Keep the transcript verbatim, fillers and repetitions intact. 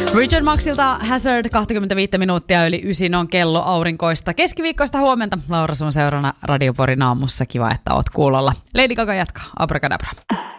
Richard Maxilta Hazard, kaksikymmentäviisi minuuttia yli ysin on kello, aurinkoista keskiviikkoista huomenta. Laura sun seurana Radio Porin aamussa, kiva että oot kuulolla. Lady Gaga jatkaa, Abracadabra.